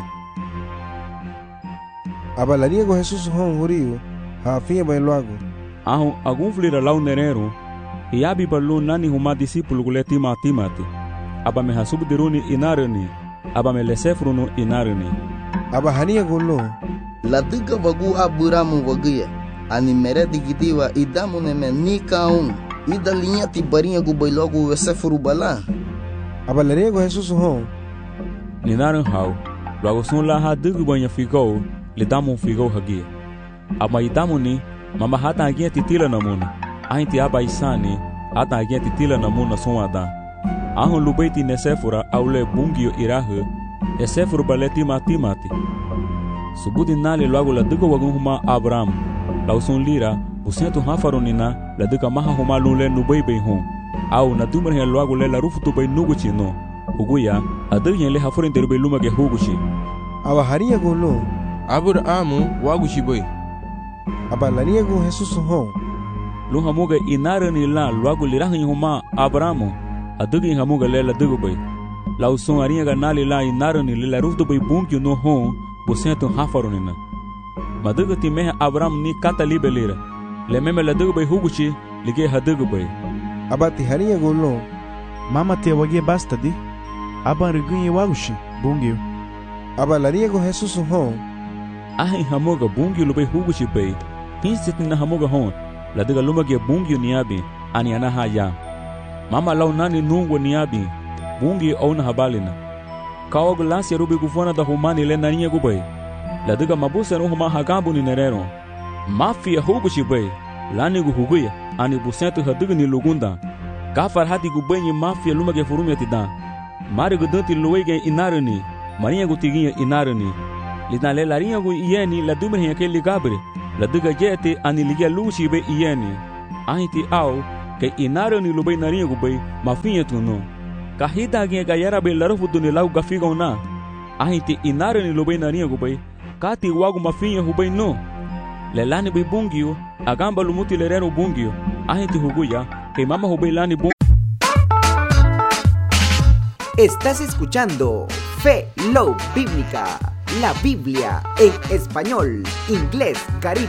aba larinha go Jesus hon horio hafinha bai lago ahu agun flira lau nerero iabi balu nani huma discípulo gule timati aba me hasubu diruni inarani aba me lesefruno inarani aba hania golo la tuka bagu aburamu wagia ani mere digidiwa idamu neme nikaun ida linha ti barinha gu bailogo lesefru bala aba lerego Jesus ho ninaran hau lago sun la ha dugu banya figo le damu figo hagia aba idamu ni mama hata agia titila namuna ainti aba isani hata agia titila namuna sonada ahon lubaiti nesefura aule bungio irahu esefuru baleti mati subudi nali lagu la dugo wagun huma Abraham lausun lira busentu hafarunina la duga maha huma lule nubai hon au na dumar he lagu le la rufutu bai nuguchi no huguya adugyen le hafurin derbe lumage huguchi aba haria golo Abrahamu waguchi bai aba larinha go Jesus ho lu hamuga inarani la lagu lirahin huma Abrahamu adugyen hamuga le la dugo bai lausun arinha ga nali la inarani le la rufutu bai bunkyo no hon busentu hafarunina maduga ti meha Abraham ni kata libelira le meme la dugo bai huguchi lige hadugo bai abati harinha golo mama te wagie basta di aba riguinha waguchi bungio aba larinha go Jesus ho ahin hamuga bungio lo bai huguchi bai hinsitina hamuga hon la duga lumage bungio niabi ani anaha ya mama lau nani nungo niabi bungio au na habalina kaog lansia rubi gufona da humani le narinha gubai la duga mabusa no huma hagambu ni nerero mafia huguchi bai lani gu huguya ani busentu haduga ni lugunda kafar hati gubai ni mafia lumage furumi atida mari gudanti luwege inarani marinha gutiginha inarani Litan le laringa gu ieni la dumre hiya ke ligabre. La duga jete ani ligia lusi be ieni. Ahiti au ke inaro ni lubay naringa gu bay mafinya tuno. Kahita gie gayara be larofu duni lau gafiga na. Ahiti inaro ni lubay naringa gu bay kati wagu mafinya hubay no. Le lani bay bungio agamba lumuti le reno bungio. Ahiti huguya que mama hubay lani bungio. Estás escuchando Fe Love Bíblica, la Biblia en español, inglés, caribe.